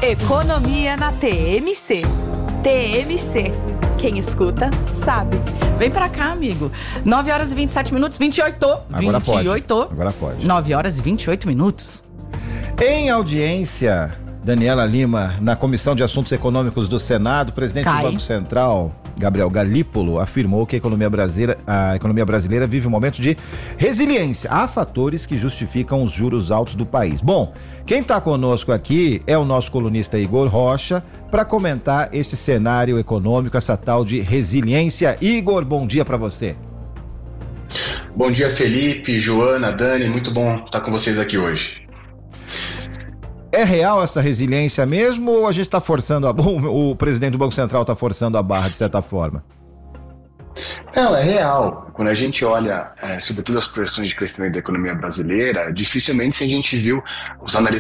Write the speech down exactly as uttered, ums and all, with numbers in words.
Economia na T M C. T M C. Quem escuta, sabe. Vem pra cá, amigo. nove horas e vinte e sete minutos, vinte e oito. Agora vinte e oito. pode. Agora pode. nove horas e vinte e oito minutos. Em audiência, Daniela Lima, na Comissão de Assuntos Econômicos do Senado, o presidente Cai. do Banco Central, Gabriel Galípolo, afirmou que a economia brasileira, a economia brasileira vive um momento de resiliência. Há fatores que justificam os juros altos do país. Bom, quem está conosco aqui é o nosso colunista Igor Rocha, para comentar esse cenário econômico, essa tal de resiliência. Igor, bom dia para você. Bom dia, Felipe, Joana, Dani, muito bom estar com vocês aqui hoje. É real essa resiliência mesmo ou a gente está forçando a... o presidente do Banco Central está forçando a barra de certa forma? Não, é real. Quando a gente olha, é, sobretudo as projeções de crescimento da economia brasileira, dificilmente a gente viu os analistas